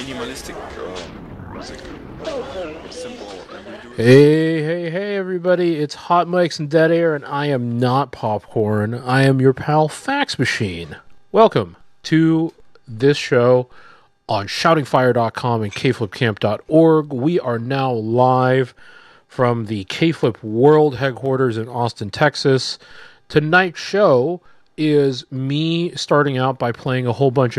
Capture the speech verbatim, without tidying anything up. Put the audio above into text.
minimalistic uh, music. Simple. And we do Hey, hey, hey, everybody. It's Hot Mics and Dead Air, and I am not Popcorn. I am your pal Fax Machine. Welcome to this show on shouting fire dot com and k flip camp dot org. We are now live from the K-Flip World headquarters in Austin, Texas. Tonight's show is me starting out by playing a whole bunch